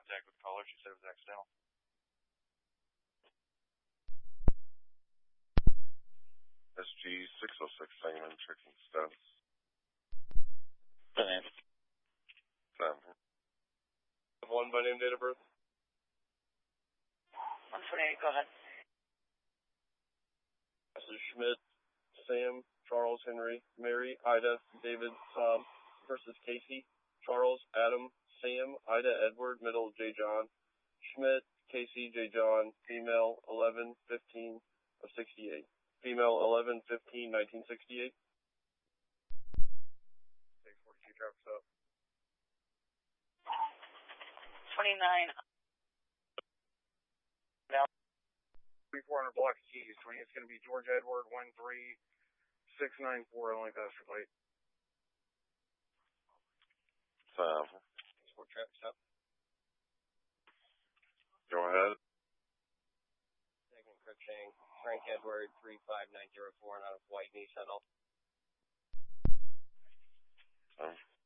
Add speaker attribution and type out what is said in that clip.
Speaker 1: contact with the caller. She said it was accidental.
Speaker 2: SG-606 Sangamon checking status.
Speaker 1: 1 by name, date of birth.
Speaker 3: 128, go ahead.
Speaker 1: This is Schmidt, Sam, Charles, Henry, Mary, Ida, David, Tom, versus Casey, Charles, Adam, Sam, Ida, Edward, middle, J. John, Schmidt, Casey, J. John, female, 11/15 of 68. Female, 11/15, 1968. 642 traffic stop.
Speaker 3: 29.
Speaker 1: 3400 block of keys. 20. It's going to be George Edward 13694 Illinois Pasture Plate. 6 traffic stop.
Speaker 2: Go ahead.
Speaker 4: Second Crookshank, Frank Edward 35904 out of White Knee Shuttle.